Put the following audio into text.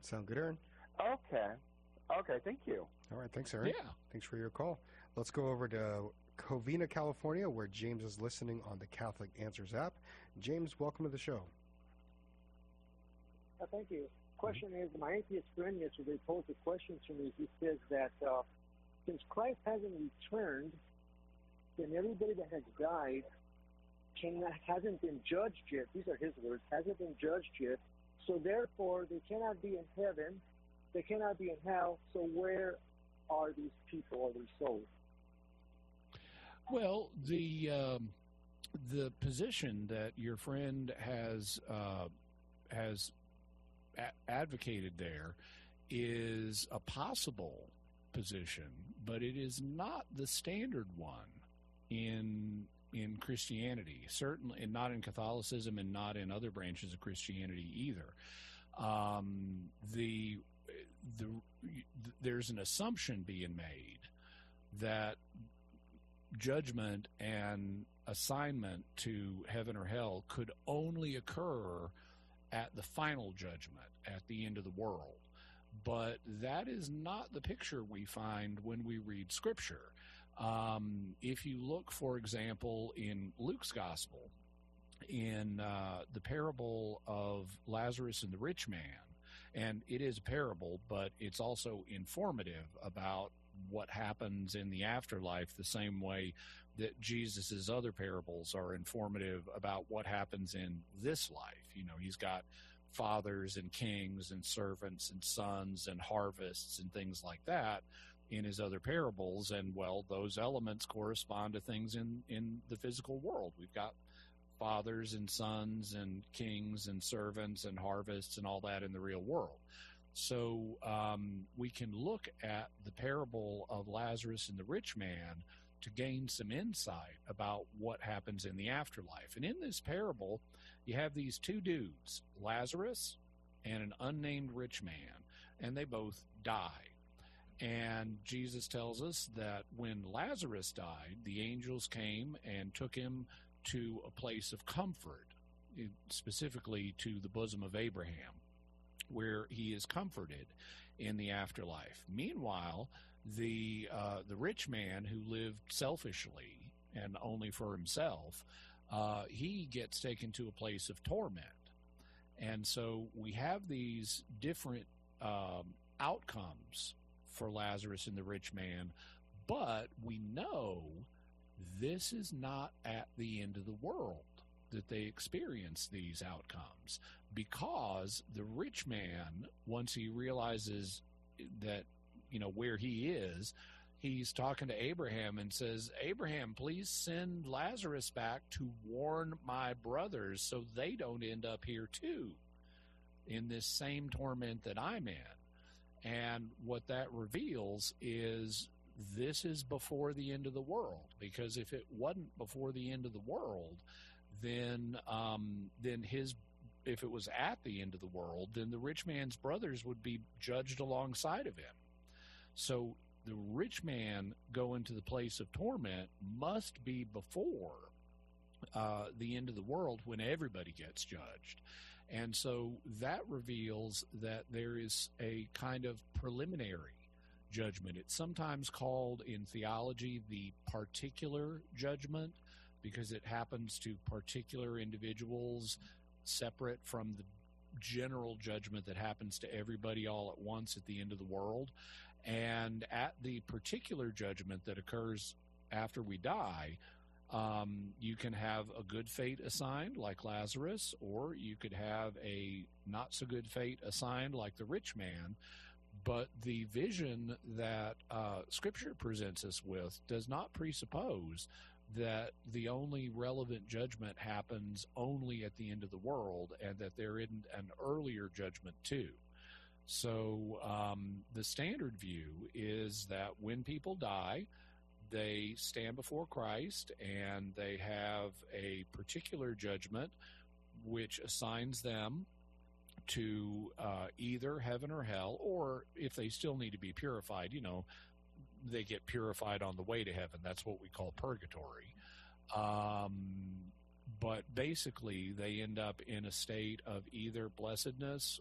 Sound good, Aaron? Okay. Okay, thank you. All right, thanks, Aaron. Yeah. Thanks for your call. Let's go over to Covina, California, where James is listening on the Catholic Answers app. James, welcome to the show. Thank you. Question is, my atheist friend yesterday posed a question to me. He says that since Christ hasn't returned, then everybody that has died hasn't been judged yet. These are his words. Hasn't been judged yet. So therefore, they cannot be in heaven. They cannot be in hell. So where are these people or their souls? Well, the position that your friend has advocated there is a possible position, but it is not the standard one in Christianity, certainly, and not in Catholicism, and not in other branches of Christianity either. There's an assumption being made that judgment and assignment to heaven or hell could only occur at the final judgment, at the end of the world. But that is not the picture we find when we read Scripture. If you look, for example, in Luke's Gospel, in the parable of Lazarus and the rich man, and it is a parable, but it's also informative about what happens in the afterlife, the same way that Jesus's other parables are informative about what happens in this life. You know, he's got fathers and kings and servants and sons and harvests and things like that in his other parables. And, well, those elements correspond to things in the physical world. We've got fathers and sons and kings and servants and harvests and all that in the real world. So we can look at the parable of Lazarus and the rich man to gain some insight about what happens in the afterlife. And in this parable, you have these two dudes, Lazarus and an unnamed rich man, and they both die. And Jesus tells us that when Lazarus died, the angels came and took him to a place of comfort, specifically to the bosom of Abraham, where he is comforted in the afterlife. Meanwhile, the rich man who lived selfishly and only for himself, he gets taken to a place of torment. And so we have these different outcomes for Lazarus and the rich man, but we know this is not at the end of the world that they experience these outcomes, because the rich man, once he realizes that, you know, where he is, he's talking to Abraham and says, Abraham, please send Lazarus back to warn my brothers so they don't end up here too in this same torment that I'm in. And what that reveals is this is before the end of the world, because if it wasn't before the end of the world, then if it was at the end of the world, then the rich man's brothers would be judged alongside of him. So the rich man going to the place of torment must be before the end of the world, when everybody gets judged. And so that reveals that there is a kind of preliminary judgment. It's sometimes called in theology the particular judgment, because it happens to particular individuals separate from the general judgment that happens to everybody all at once at the end of the world. And at the particular judgment that occurs after we die, you can have a good fate assigned like Lazarus, or you could have a not so good fate assigned like the rich man. But the vision that Scripture presents us with does not presuppose that the only relevant judgment happens only at the end of the world, and that there isn't an earlier judgment too. So the standard view is that when people die, they stand before Christ and they have a particular judgment which assigns them to either heaven or hell, or if they still need to be purified, you know, they get purified on the way to heaven. That's what we call purgatory. But basically, they end up in a state of either blessedness